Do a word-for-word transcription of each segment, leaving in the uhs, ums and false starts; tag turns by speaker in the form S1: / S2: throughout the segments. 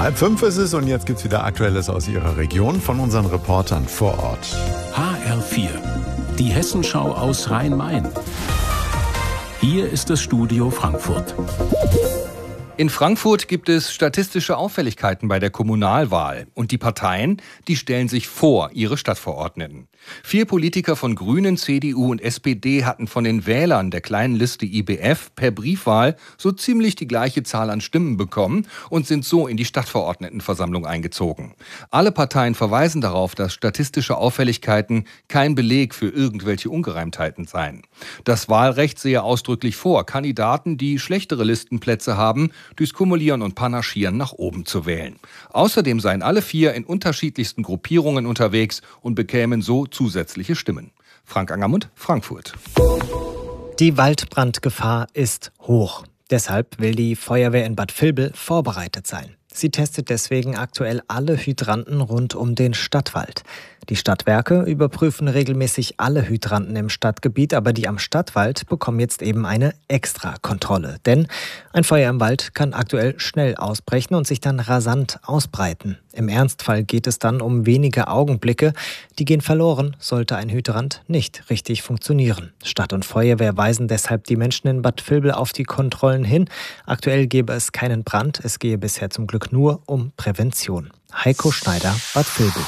S1: Halb fünf ist es und jetzt gibt's wieder Aktuelles aus Ihrer Region von unseren Reportern vor Ort.
S2: H R vier, die Hessenschau aus Rhein-Main. Hier ist das Studio Frankfurt.
S3: In Frankfurt gibt es statistische Auffälligkeiten bei der Kommunalwahl. Und die Parteien, die stellen sich vor ihre Stadtverordneten. Vier Politiker von Grünen, C D U und S P D hatten von den Wählern der kleinen Liste I B F per Briefwahl so ziemlich die gleiche Zahl an Stimmen bekommen und sind so in die Stadtverordnetenversammlung eingezogen. Alle Parteien verweisen darauf, dass statistische Auffälligkeiten kein Beleg für irgendwelche Ungereimtheiten seien. Das Wahlrecht sehe ausdrücklich vor, Kandidaten, die schlechtere Listenplätze haben, durchs Kumulieren und Panaschieren nach oben zu wählen. Außerdem seien alle vier in unterschiedlichsten Gruppierungen unterwegs und bekämen so zusätzliche Stimmen. Frank Angermund, Frankfurt.
S4: Die Waldbrandgefahr ist hoch. Deshalb will die Feuerwehr in Bad Vilbel vorbereitet sein. Sie testet deswegen aktuell alle Hydranten rund um den Stadtwald. Die Stadtwerke überprüfen regelmäßig alle Hydranten im Stadtgebiet, aber die am Stadtwald bekommen jetzt eben eine Extrakontrolle. Denn ein Feuer im Wald kann aktuell schnell ausbrechen und sich dann rasant ausbreiten. Im Ernstfall geht es dann um wenige Augenblicke. Die gehen verloren, sollte ein Hydrant nicht richtig funktionieren. Stadt und Feuerwehr weisen deshalb die Menschen in Bad Vilbel auf die Kontrollen hin. Aktuell gäbe es keinen Brand, es gehe bisher zum Glück nur um Prävention. Heiko Schneider, Bad Vilbel.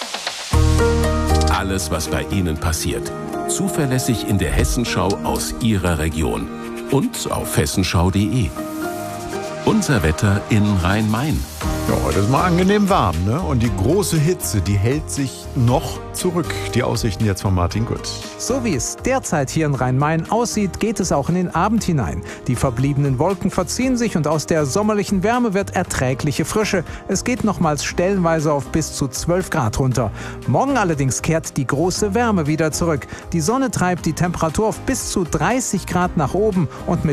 S2: Alles, was bei Ihnen passiert. Zuverlässig in der Hessenschau aus Ihrer Region. Und auf hessenschau punkt de. Unser Wetter in Rhein-Main.
S1: Ja, heute ist mal angenehm warm, ne? Und die große Hitze, die hält sich noch zurück. Die Aussichten jetzt von Martin Gut.
S5: So wie es derzeit hier in Rhein-Main aussieht, geht es auch in den Abend hinein. Die verbliebenen Wolken verziehen sich und aus der sommerlichen Wärme wird erträgliche Frische. Es geht nochmals stellenweise auf bis zu zwölf Grad runter. Morgen allerdings kehrt die große Wärme wieder zurück. Die Sonne treibt die Temperatur auf bis zu dreißig Grad nach oben und mit